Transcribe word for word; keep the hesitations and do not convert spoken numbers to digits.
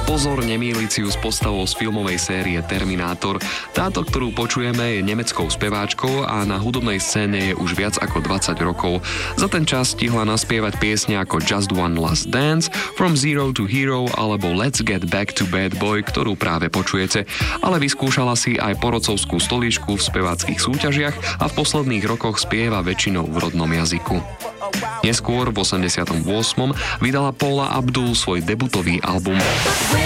Pozor, nemýliť si ju s postavou z filmovej série Terminátor. Táto, ktorú počujeme, je nemeckou speváčkou a na hudobnej scéne je už viac ako dvadsať rokov. Za ten čas stihla naspievať piesne ako Just One Last Dance, From Zero to Hero alebo Let's Get Back to Bad Boy, ktorú práve počujete. Ale vyskúšala si aj porotcovskú stoličku v speváckych súťažiach a v posledných rokoch spieva väčšinou v rodnom jazyku. Neskôr v osemdesiatom ôsmom vydala Paula Abdul svoj debutový album.